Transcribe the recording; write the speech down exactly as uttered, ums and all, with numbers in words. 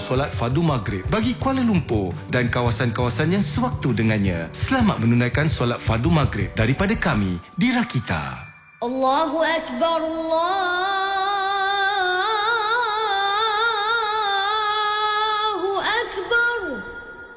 solat fardu maghrib bagi Kuala Lumpur dan kawasan-kawasan yang sewaktu dengannya. Selamat menunaikan solat fardu maghrib daripada kami di Rakita. Allahu Akbar, Allah